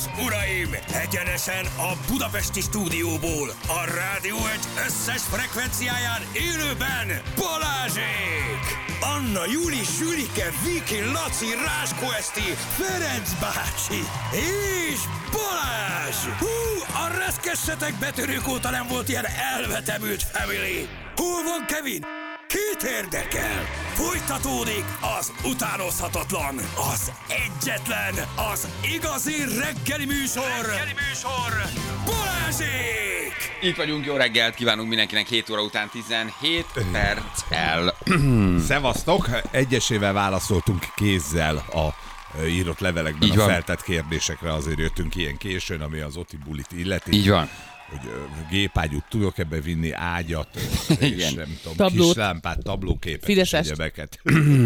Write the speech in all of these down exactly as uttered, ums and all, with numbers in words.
és uraim, egyenesen a budapesti stúdióból, a Rádió egy összes frekvenciáján élőben Balázsék! Anna, Júli, Zsülike, Viki, Laci, Ráskó Eszti, Ferenc bácsi és Balázs! Hú, a reszkessetek betörők óta nem volt ilyen elvetemült family! Hol van Kevin? Kit érdekel? Folytatódik az utánozhatatlan, az egyetlen, az igazi reggeli műsor, reggeli műsor, Balázsék! Itt vagyunk, jó reggelt kívánunk mindenkinek, hét óra után tizenhét perccel. Szevasztok, egyesével válaszoltunk kézzel a írott levelekben Így a van. feltett kérdésekre, azért jöttünk ilyen későn, ami az Oti bulit illeti. Így van. Hogy ö, gépágyút tudok ebbe vinni, ágyat, és Igen. nem tudom, Tablót. kis lámpát, tablóképet, és Fideszest. egyebeket.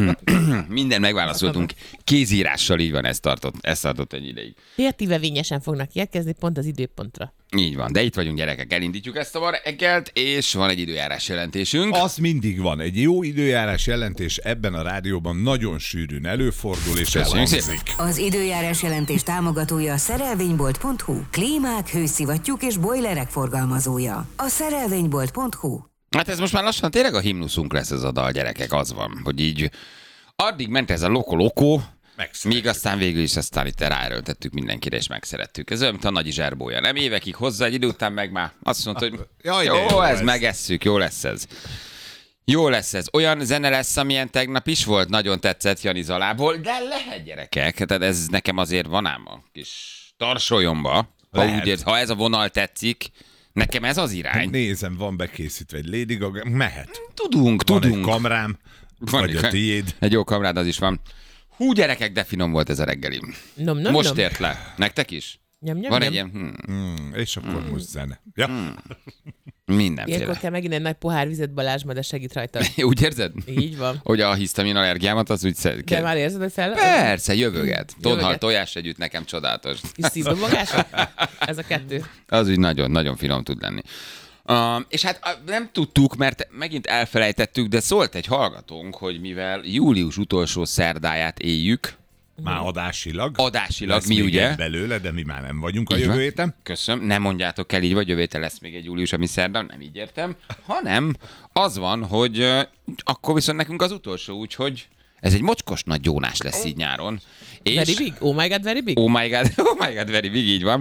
Minden megválaszoltunk. Kézírással így van, ez tartott, ez tartott egy ideig. Kreatívevényesen fognak érkezni pont az időpontra. Így van, de itt vagyunk gyerekek, elindítjuk ezt a ma reggelt, és van egy időjárás jelentésünk. Az mindig van. Egy jó időjárás jelentés ebben a rádióban nagyon sűrűn előfordul, és Köszönjük elhangzik. Az időjárás jelentés támogatója a szerelvénybolt pont hu. Klímák, hőszivattyúk és bojlerek forgalmazója. A szerelvénybolt pont hu. Hát ez most már lassan tényleg a himnuszunk lesz ez a dal, gyerekek, az van, hogy így addig ment ez a loko-loko, még aztán végül is aztán itt ráerőltettük mindenkire, és megszerettük. Ez olyan, mint a Nagy Zserbója. Nem évekig hozzá, egy idő után meg már azt mondta, hogy Jaj, de jó, jó ez ez. megesszük, jó lesz ez. Jó lesz ez. Olyan zene lesz, amilyen tegnap is volt, nagyon tetszett Jani Zalából, de lehet, gyerekek, tehát ez nekem azért van ám a kis tarsolyomba, ha, Lehet. úgy érz, ha ez a vonal tetszik, nekem ez az irány. Nézem, van bekészítve egy Lady Gaga, mehet. Tudunk, Van tudunk. egy kamrám, Van vagy egy- a tiéd. Egy jó kamrád az is van. Hú, gyerekek, de finom volt ez a reggeli. Nom, nom, Most nom. ért le. Nektek is? Nyom, nyom, Van nyom. egy ilyen, hmm, Mm, és akkor most zene. Ja. Ilyenkor mindenféle. kell megint egy nagy pohár vizet, Balázs, majd ez segít rajta. Úgy érzed? Így van. Hogy a hisztamin allergiámat az úgy szed. De már érzed, hogy fel? Persze, jövöget. Tonhal Jövöget. tojás együtt nekem csodálatos. Kis szívdobogás? Ez a kettő. Az úgy nagyon-nagyon finom tud lenni. Uh, és hát uh, nem tudtuk, mert megint elfelejtettük, de szólt egy hallgatónk, hogy mivel július utolsó szerdáját éljük, Már adásilag. adásilag, Lesz mi még ugye? egy belőle, de mi már nem vagyunk a Így van. jövő héten. Köszönöm, nem mondjátok el így, vagy jövő héten lesz még egy július, ami szerda, nem így értem, hanem az van, hogy uh, akkor viszont nekünk az utolsó, úgyhogy ez egy mocskos nagy gyónás lesz így nyáron. És, Very big? Oh my god, very big? Oh my god, oh my god, very big, így van.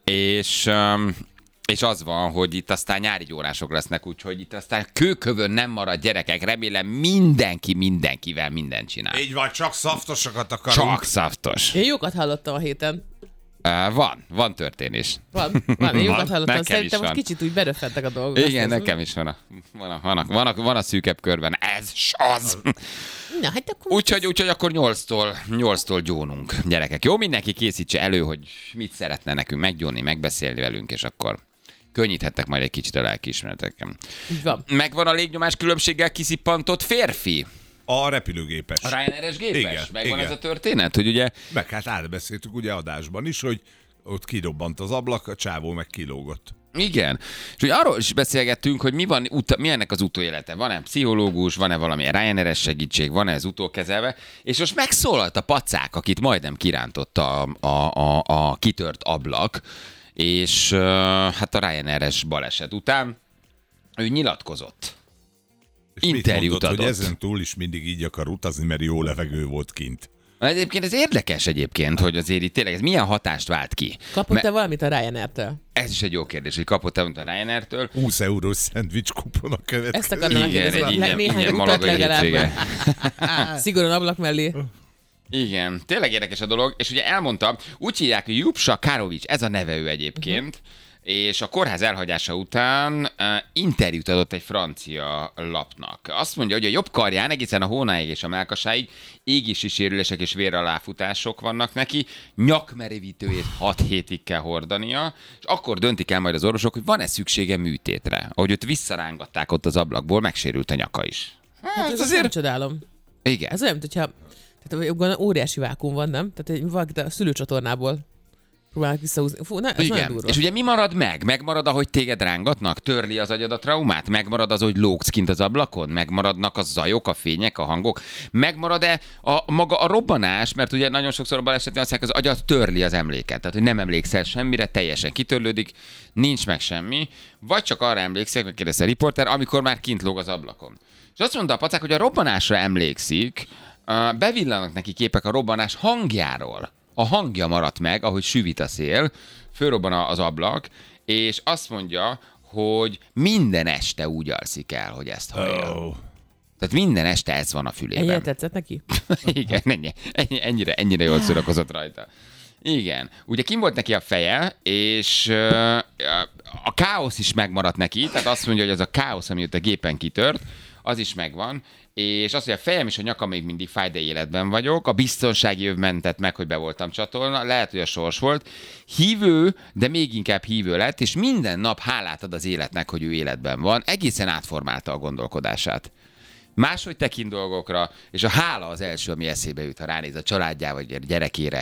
És, um, és az van, hogy itt aztán nyári gyónások lesznek, úgyhogy itt aztán kőkövön nem marad, gyerekek, remélem mindenki mindenkivel mindent csinál. Így van, csak szaftosokat akarunk. Csak szaftos. Én jókat hallottam a héten. Uh, van, van történés. Van, van, én jókat Van, hallottam. nekem Szerintem is most van. kicsit úgy beröffentek a dolgok. Igen, Azt nekem is van a, van a, van a, van a, van a szűkebb körben. Ez s az. Na, hát akkor... Úgyhogy, úgyhogy akkor nyolctól, nyolctól gyónunk, gyerekek. Jó, mindenki készítse elő, hogy mit szeretne nekünk meggyónni, megbeszélni velünk, és akkor könnyíthettek majd egy kicsit a lelkiismereteken. Így van. Megvan a légnyomás különbséggel kiszippantott férfi? A repülőgépes. A Ryanair-es gépes? Igen, Megvan igen. ez a történet, hogy ugye... Meg hát átbeszéltük ugye adásban is, hogy ott kidobbant az ablak, a csávó meg kilógott. Igen. És hogy arról is beszélgettünk, hogy mi, van, uta, mi ennek az utóélete. Van-e pszichológus, van-e valamilyen Ryanair-es segítség, van-e ez utókezelve, és most megszólalt a pacák, akit majdnem kirántotta a, a, a, a kitört ablak, és uh, hát a Ryanair-es baleset után ő nyilatkozott. És mit Interjút mondott, hogy adott. ezen túl is mindig így akar utazni, mert jó levegő volt kint. Egyébként ez érdekes egyébként, hogy azért itt tényleg ez milyen hatást vált ki. Kapott-e Mert valamit a Ryanair-től? ez is egy jó kérdés, hogy kapott-e valamit a Ryanair-től. húsz eurós szendvics kupon a Ezt következő. akarnám Igen, megkérdezni, egy hogy ingyen, néhány ingyen utat malagai legalább. hétvége. Szigorúan ablak mellé. Igen, tényleg érdekes a dolog, és ugye elmondta, úgy hívják, hogy Jupsa Karovics, ez a neve ő egyébként, uh-huh. és a kórház elhagyása után uh, interjút adott egy francia lapnak. Azt mondja, hogy a jobb karján egészen a hónáig és a mellkasáig égési sérülések és véraláfutások vannak neki, nyakmerevítőjét hat hétig kell hordania, és akkor döntik el majd az orvosok, hogy van-e szüksége műtétre. Ahogy őt visszarángatták ott az ablakból, megsérült a nyaka is. Hát ez azért nem csodálom. Igen. Ez olyan, mint hogyha tehát óriási vákum van, nem? Tehát egy- valaki a szülőcsatornából Próbálnak visszahúzni. Fú, ne, ez nagyon Igen. durva. És ugye mi marad meg? Megmarad, ahogy téged rángatnak? Törli az agyad a traumát? Megmarad az, hogy lógsz kint az ablakon? Megmaradnak a zajok, a fények, a hangok? Megmarad-e a, maga a robbanás? Mert ugye nagyon sokszor a balesetben azt mondják, az agyad törli az emléket. Tehát, hogy nem emlékszel semmire, teljesen kitörlődik, nincs meg semmi. Vagy csak arra emlékszik, hogy kérdezte a riporter, amikor már kint lóg az ablakon. És azt mondta a pacák, hogy a robbanásra emlékszik, bevillanak neki képek a robbanás hangjáról. A hangja maradt meg, ahogy süvít a szél, fölrobban az ablak, és azt mondja, hogy minden este úgy alszik el, hogy ezt hallja. Oh. Tehát minden este ez van a fülében. Ennyire tetszett neki? Igen, ennyi, ennyi, ennyire, ennyire jól szórakozott rajta. Igen. Ugye kim volt neki a feje, és uh, a káosz is megmaradt neki, tehát azt mondja, hogy az a káosz, ami ott a gépen kitört, az is megvan, és azt, hogy a fejem és a nyakam még mindig fáj, de életben vagyok, a biztonsági öv mentett meg, hogy be voltam csatolva, lehet, hogy a sors volt. Hívő, de még inkább hívő lett, és minden nap hálát ad az életnek, hogy ő életben van, egészen átformálta a gondolkodását. Máshogy tekint dolgokra, és a hála az első, ami eszébe jut, ha ránéz a családjára, vagy a gyerekére,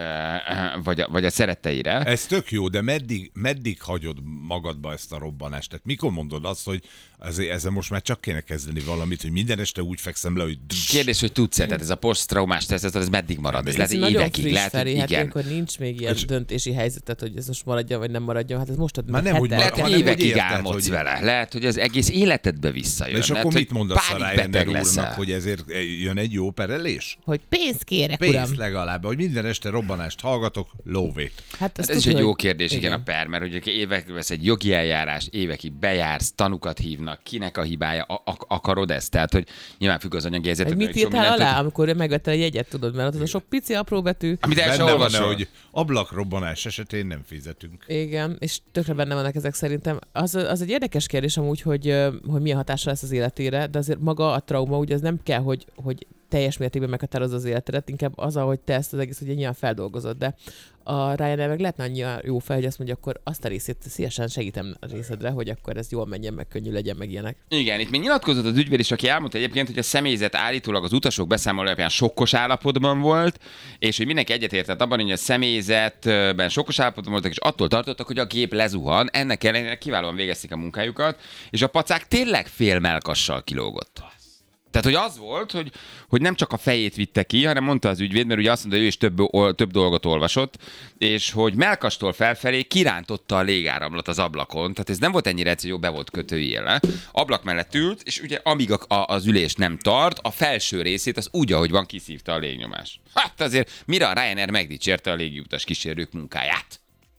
vagy a, vagy a szeretteire. Ez tök jó, de meddig, meddig hagyod magadba ezt a robbanást? Tehát mikor mondod azt, hogy ezzel, ezzel most már csak kéne kezdeni valamit, hogy minden este úgy fekszem le, hogy... Kérdés, hogy tudsz-e, tehát ez a posztraumás stressz, ez meddig marad? Ez lehet, hogy nagyon évekig, friss, lehet, hogy Feri, hát igen. ilyenkor nincs még ilyen És- döntési helyzetet, hogy ez most maradjon, vagy nem maradjon. Hát ez most ad Már nem úgy hetek. marad, Lehet, hogy hanem, hogy évekig érted, álmodsz hogy- vele. Lehet, hogy az egész életedbe visszajön. És lehet, akkor hogy mit mondasz a pánikbeteg Ryanair leszel. úrnak, hogy ezért jön egy jó perelés? Hogy pénzt kérek, Pénzt uram. legalább, hogy minden este robbanást hallgatok, lóvét. Hát, Hát azt ez is tudja, egy jó hogy- kérdés, igen, a per, mert ugye évek vesz egy jogi eljárás, évekig bejársz, tanukat hívnak, kinek a hibája, a- a- akarod ezt? Tehát, hogy nyilván függ az anyagi Hogy helyzetet. mit írtál alá, amikor megvetted a jegyet, tudod, mert ott az a sok pici apró betű. Amit el sem Benne van, olvasol. hogy ablakrobbanás esetén nem fizetünk. Igen, és tökre benne vannak ezek szerintem. Az, az egy érdekes kérdés amúgy, hogy, ö, hogy milyen hatása lesz az életére, de azért maga a trauma, ugye az nem kell, hogy, hogy teljes mértékben meghatározza az életedet, inkább az, ahogy te ezt az egész ugye nyilván feldolgozod, de a Ryanair meg lehetne annyira jó fel, hogy azt mondja, akkor azt a részét szívesen segítem a részedre, hogy akkor ez jól menjen, meg könnyű legyen, meg ilyenek. Igen, itt még nyilatkozott az ügyvéd is, aki elmondta egyébként, hogy a személyzet állítólag az utasok beszámoló alapján sokkos állapotban volt, és hogy mindenki egyetértett abban, hogy a személyzetben sokkos állapotban voltak, és attól tartottak, hogy a gép lezuhan, ennek ellenére kiválóan végezték a munkájukat, és a pacák tényleg fél melkassal kilógott. Tehát, hogy az volt, hogy, hogy nem csak a fejét vitte ki, hanem mondta az ügyvéd, mert ugye azt mondta, hogy ő is több, több dolgot olvasott, és hogy melkastól felfelé kirántotta a légáramlat az ablakon, tehát ez nem volt ennyire egyszerű, jó, be volt kötő éle. Ablak mellett ült, és ugye amíg a, a, az ülés nem tart, a felső részét az úgy, ahogy van, kiszívta a légnyomás. Hát azért mire a Ryanair megdicsérte a légiutas kísérők munkáját?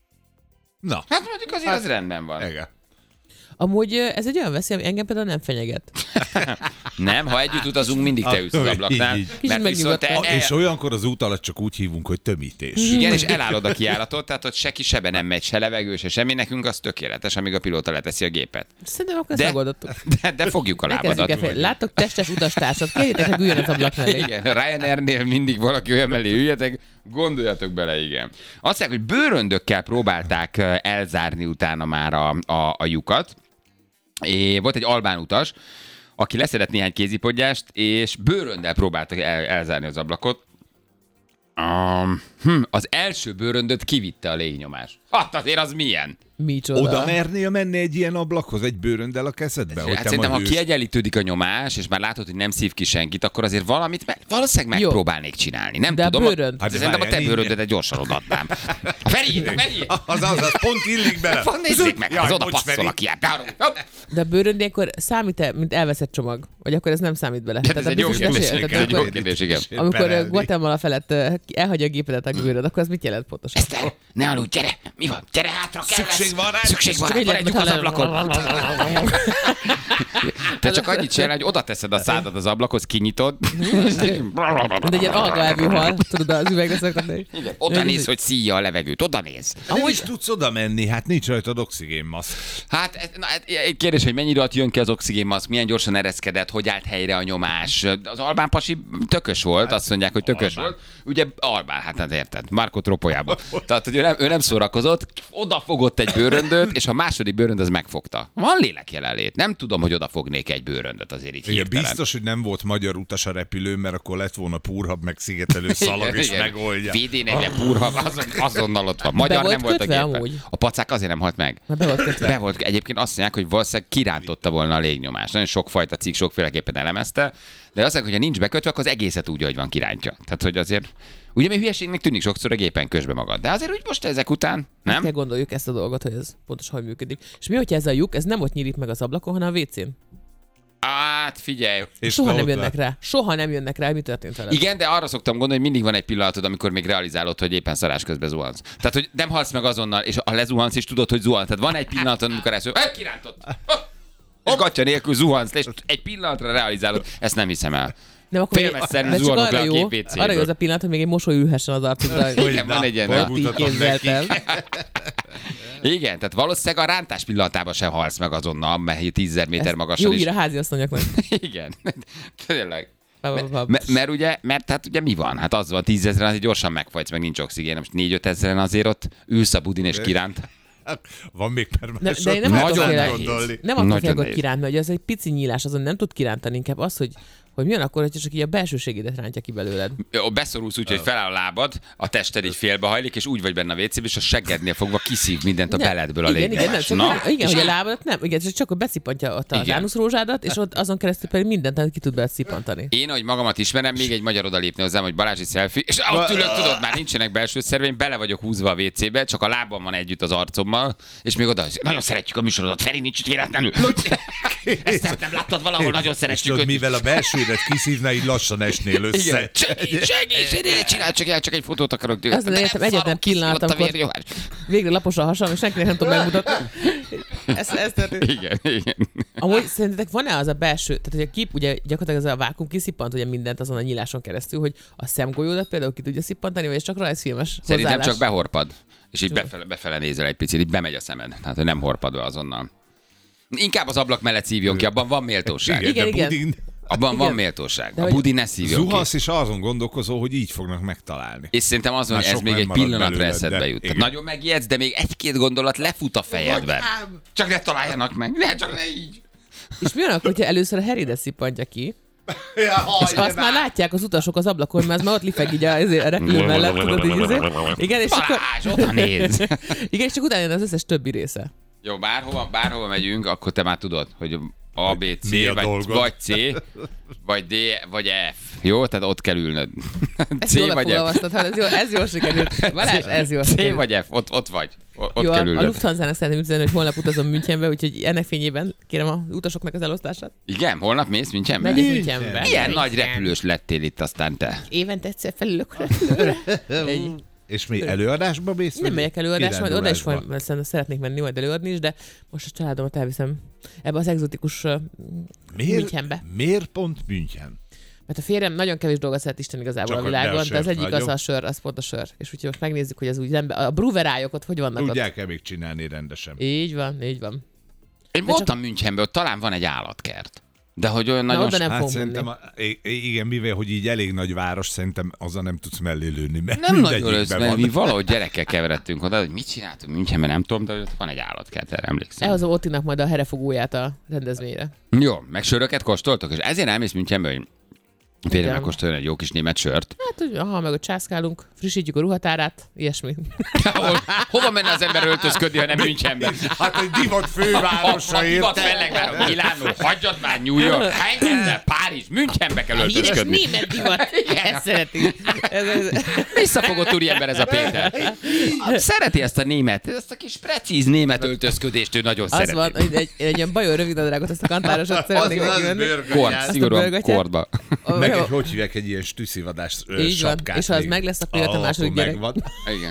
Na, Hát mondjuk azért az rendben van. igen. Amúgy ö, ez egy olyan veszély, ami engem például nem fenyeget. Nem, ha együtt utazunk, mindig te ülsz az ablaknál. Így, így. Kicsit Mert viszont te, megnyugodtam. És olyankor az út alatt csak úgy hívunk, hogy tömítés. igen, és elállod a kijáratot, tehát ott se ki sebe nem megy, se levegő, se semmi, nekünk az tökéletes, amíg a pilóta leteszi a gépet. Szerintem akkor ezt De, megoldottuk. de, de fogjuk a Ne kezdjük el lábadat. fel. Látok testes utastársat, kérjétek, hogy üljön az ablak mellé. Igen, Ryanairnél mindig valaki olyan mellé üljetek, gondoljatok bele, igen. Azt mondják, hogy bőröndökkel próbálták eh, elzárni utána már a, a, a lyukat. É, volt egy albán utas, aki leszedett néhány kézipodgyást, és bőröndel próbáltak el, elzárni az ablakot. Um, hm, az első bőröndöt kivitte a légnyomás. Hát azért az milyen? Micsoda. Oda mernél menni egy ilyen ablakhoz, egy bőröndel a kezedbe? hogy Hát te szerintem, ha majd ülsz? kiegyenlítődik a nyomás, és már látod, hogy nem szív ki senkit, akkor azért valamit meg, valószínűleg Jó. megpróbálnék csinálni. Nem De a tudom. bőrönd? Hát Hát szerintem a te várjál, bőröndedet gyorsan odaadnám. A Feri, a Feri! Az, az, az pont illik bele. Van, nézzék meg, Jaj, az oda bocs, passzol Feri. a kiárt. Hopp! De a bőrönd ilyenkor számít-e, mint elveszett csomag? Vagy akkor ez nem számít bele? Hát ez a egy jó biztos kérdés, esély- ez tehát egy jó akkor- kérdés, igen. Amikor Perelni. Guatemala felett ö, elhagyja a gépedet a bőröd, akkor az mit jelent pontosan? Eszter, ne aludj, gyere! Mi van? Gyere hátra, kell Szükség lesz. van rá? Szükség van rá, maradjunk az ablakon. Te csak annyit csinál, hogy oda teszed a szádat az ablakhoz, kinyitod. Mint egy ilyen algaelvű hal, tudod, az üvegre szokatni. Igen, oda néz, hogy szíja a levegőt, oda néz. Nem is tudsz oda menni, hát nincs rajtad oxigénmaszk. Hát, ez- na, hát egy kérdés, hogy mennyi alatt jön ki az oxigénmaszk, milyen gyorsan ereszkedett, hogy állt helyre a nyomás. Az albán pasi tökös volt, azt mondják, hogy tökös Albán. volt. Ugye albán, hát hát érted, Marco Tropojában. Tehát, hogy ő nem, ő nem szórakozott, odafogott egy bőröndöt, és a második bőrönd az megfogta. Van lélek jelenlét. Nem tudom, hogy oda odafognék egy bőröndöt azért így Igen, hirtelen. biztos, hogy nem volt magyar utas a repülőn, mert akkor lett volna Púrhab meg szigetelő szalag, és megoldja. vé dé negyven Púrhab, azon, azonnal ott van. Magyar Be nem volt volt a kötve gépen. amúgy? A pacák azért nem halt meg. Már be volt kötve. Be volt, egyébként azt mondják, hogy valószínűleg kirántotta volna a légnyomás. Nagyon sokfajta cikk sokféleképpen elemezte, de azt mondják, hogy ha nincs bekötve, akkor az egészet úgy, hogy van kirántja. Tehát, hogy azért, ugye mi hülyeségnek tűnik sokszor a gépen közbe magad. De azért úgy most ezek után, Nem nem? kell gondoljuk ezt a dolgot, hogy ez pontosan hogy működik. És mi, hogyha ez a lyuk, ez nem ott nyílik meg az ablakon, hanem a vécén? Hát figyelj. És Soha te nem ott jönnek rá. Soha nem jönnek rá, hogy mi történt veled. Igen, de arra szoktam gondolni, hogy mindig van egy pillanatod, amikor még realizálod, hogy éppen szarás közben zuhansz. Tehát, hogy nem halsz meg azonnal, és ha lezuhansz, és tudod, hogy zuhansz. Tehát van egy pillanatod, amikor ezt mondod, kirántott. És gatya nélkül zuhansz, és egy pillanatra realizálod. Ezt nem hiszem el. Nem, akkor még, Félmezszerűen de csak zuhanok le arra a jó, gép vécéből. arra jó az a pillanat, hogy még egy mosoly ülhessen az arcodra. Igen, van egy ilyen. na, Ott így mutatom képzeltem. Igen, tehát valószínűleg a rántás pillanatában sem halsz meg azonnal, mert tízezer méter Jó magasan is. ír a háziasszonyoknak. Igen, tényleg. Pa, pa, pa. Mert, mert ugye, mert hát ugye mi van? Hát az van, tízezeren azért gyorsan megfagysz, meg nincs oxigén. Most négy-öt ezeren azért ott ülsz a budin és kiránt. Van még De, permás. de én nem Nagyon attól félek, nehéz. nem attól Nagyon félek, hogy nehéz. kiránt, mert ez egy pici nyílás, azon nem tud kirántani, inkább az, hogy hogy mi jön akkor, hogy csak így a belsőségédet rántja ki belőled. Ó, beszorulsz úgy, hogy feláll a lábad, a tested így félbehajlik, és úgy vagy benne a vécében, és a seggednél fogva kiszív mindent a Nem. beledből a igen, igen, nem, légnyomás. csak, Na, igen, és hogy a lábadat nem, igen, csak csak beszippantja ott az Igen. ánuszrózsádat, és ott azon keresztül pedig mindent ki tud beszippantani. Én, ahogy magamat ismerem, még egy magyar odalépne hozzám, hogy Balázsi selfie, és ott ülök, tudod, már nincsenek belső szerveim, bele vagyok húzva a vécébe, csak a lábam van együtt az arcommal, és még oda, nagyon szeretjük a műsorodat, Feri, nincs itt véletlenül. Ezt nem láttad valahol, nagyon És szeretjük tudod, őt. mivel a belsődet kiszívna, így lassan esnél össze. Igen. Segíts, segíts, segíts, csinálj csak el, csak egy fotót akarok tőle. Az az egyetlen- egyetlen pillanat, Ott a amikor- vérnyomás. Végre lapos a hasam, és senkinek nem tudom megmutatni. Ez, ez történt. Igen, igen. Amúgy szerintetek van-e az a belső, tehát hogy a kip, ugye gyakorlatilag ez a vákum kiszippant ugye mindent azon a nyíláson keresztül, hogy a szemgolyódat például ki tudja szippantani, vagy ez csak rajzfilmes Szerintem hozzáállás? csak behorpad. És így Tudom. befele, befele nézel egy picit, így bemegy a szemed. Tehát, hogy nem horpad be azonnal. Inkább az ablak mellett szívjon ki, abban van méltóság. Igen, Igen, de igen. budin Abban Igen. van méltóság. De A hogy- budi ne szívjon ki. zuhansz, és azon gondolkozol, hogy így fognak megtalálni. És szerintem az van, Már hogy ez sok még nem egy marad pillanatra belőled, eszedbe de jut. Tehát igen. nagyon megijedsz, de még egy-két gondolat lefut a fejedben. Csak ne találjanak meg. Ne, csak ne így. És mi van akkor, hogyha először a Heridet szippantja ki, és azt már látják az utasok az ablakon, mert az már ott lifeg így a, a repülő mellett, tudod így izé. Igen, és akkor, Balázs, oda néz. igen, és csak utána jön az összes többi része. Jó, bárhova, bárhova megyünk, akkor te már tudod, hogy A, B, C, Mi a vagy, dolgod? vagy C, vagy D, vagy F. Jó? Tehát ott kell ülnöd. Ezt C jól vagy F. megfogalmaztad, hát ez jó, ez jól sikerült. Balázs, ez jól C sikerült. vagy F, ott, ott vagy. Ott Jó, kell a, a ülnöd. Lufthansa-nak szeretném üzenni, hogy holnap utazom Münchenbe, úgyhogy ennek fényében kérem a utasoknak az elosztását. Igen, holnap mész Münchenbe? Megyek Münchenbe. Milyen nagy repülős lettél itt aztán te? Évente egyszer felülök a repülőre. Egy- És mi előadásba mész? Nem vagy megyek előadás, majd oda is kirándulásba? majd, mert szeretnék menni, majd előadni is, de most a családomat elviszem ebbe az egzotikus uh, Miért, Münchenbe. miért pont München? Mert a férjem nagyon kevés dolgot szeret Isten igazából Csak a hogy ne a világon, de az sört egyik az vágyom. a sör, az pont a sör. És úgyhogy most megnézzük, hogy az úgy ember, a bruverájok ott hogy vannak Tudják-e még csinálni rendesen? ott. Így van, így van. Én voltam Münchenben, ott talán van egy állatkert. De hogy olyan Na, nagyon... oda nem Hát fogunk szerintem, menni. a, i- igen, mivel hogy így elég nagy város, szerintem azzal nem tudsz mellé lőni, mert Nem nagyon mindegyikben össze, van. mi valahogy gyerekkel keveredtünk oda, hogy mit csináltunk Münchenben, nem tudom, de ott van egy állatkert, erre emlékszem. Elhozom Ottinak majd a herefogóját a rendezvényre. Jó, meg söröket kóstoltok, és ezért elmész Münchenbe, hogy férjem Igen. megkóstoljon egy jó kis német sört. Hát, hogy aha, meg ott császkálunk, frissítjük a ruhatárát, ilyesmi. Hol, hova menne az ember öltözködni, ha nem Münchenben? Hát egy divat A, fővárosa a divat érte. fellegvár, Milánó, hagyjad már New York, Heidelberg, Párizs, Münchenbe kell öltözködni. német divat, ezt szeretik. Ez, ez, Visszafogott úriember ez a Péter. Szereti ezt a német, ezt a kis precíz német öltözködést, ő nagyon az szereti. van, hogy egy, egy ilyen bajor rövidnadrágot, ezt a kantárosat szeretnék neki venni. Kord, szigorúan bőrgatyát. kordba. Meg Jó. egy, hogy hívják, egy ilyen stüsszivadás ö, Így van, sapkát. és ha az még. meg lesz, akkor jött a Ah, második akkor gyerek. megvan. Igen.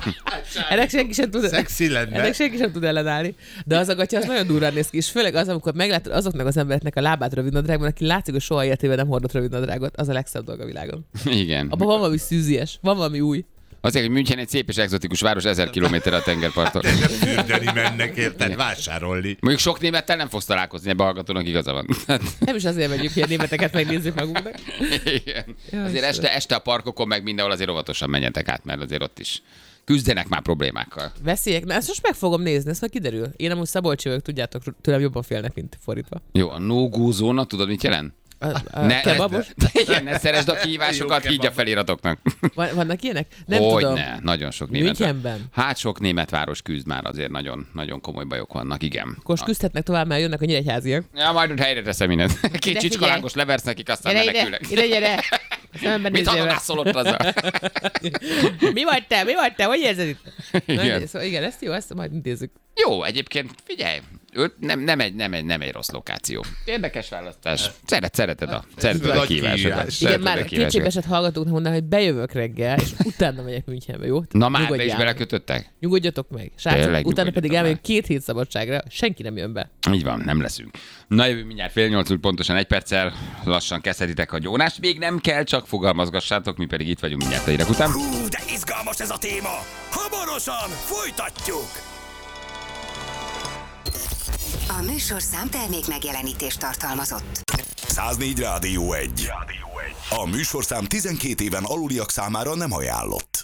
Ennek senki sem tud, Szexi lenne. ennek senki sem tud ellenállni. De az a gatya az nagyon durván néz ki, és főleg az, amikor meglátod azoknak az embereknek a lábát rövidnadrágban, aki látszik, hogy soha életében nem hordott rövidnadrágot, az a legszebb dolog a világon. Igen. Abban van valami szűzies, van valami új. Azért, hogy München egy szép és egzotikus város, ezer kilométer a tengerparttól. De nem fürdeni mennek, érted? Vásárolni. Mondjuk sok némettel nem fogsz találkozni, ebbe a hallgatónak igaza van. Nem is azért megyünk, hogy a németeket megnézzük magunknak. Igen. Jaj, Azért Istenem. este, este a parkokon meg mindenhol azért óvatosan menjetek át, mert azért ott is küzdenek már problémákkal. Veszélyek? Na, ezt most meg fogom nézni, ezt majd kiderül. Én amúgy Szabolcsi vagyok, tudjátok, tőlem jobban félnek, mint fordítva. Jó, a no-go zóna, tudod mit jelent? A, a Ne, kebabos? ne, igen, ne szeresd a kihívásokat, Jó így a kebab. feliratoknak. Van, vannak ilyenek? Nem Hogy tudom. ne, nagyon sok német. Münchenben? Hát sok német város küzd már, azért nagyon, nagyon komoly bajok vannak, igen. Akkor most küzdhetnek tovább, mert jönnek a nyíregyháziak. Ja, majd ott helyre teszem innen. Két Ide csicskalángos leversz nekik, aztán Gyere ide, menekülnek. ide, gyere! Szemben Mit nézzél hadonászol ott azzal? Mi vagy te? Mi vagy te? Hogy érzed itt? Igen. Igen. Szóval igen, ezt jó, ezt majd intézzük. Jó, egyébként figyelj, ő nem, nem, egy, nem, egy, nem egy rossz lokáció. Érdekes választás. Szeret, szereted a, szereted a nagy kívásodat. kihívás. Igen, Szereted a már kívásodat. kétségbeesett hallgatóknak mondanám, hogy bejövök reggel, és utána megyek Münchenbe, jó? Na már be is Nyugodjál. belekötöttek? Nyugodjatok meg. Srácok, Tényleg utána pedig nyugodjatok elmegyünk két hét szabadságra, senki nem jön be. Így van, nem leszünk. Na jövő mindjárt fél nyolc, úgy pontosan egy perccel lassan kezdhetitek a gyónást. Még nem kell, csak fogalmazgassátok, mi pedig itt vagyunk mindjárt a hírek után. Hú, de izgalmas ez a téma! Hamarosan folytatjuk! A műsorszám termék megjelenítést tartalmazott. száznégy Rádió egy. A műsorszám tizenkét éven aluliak számára nem ajánlott.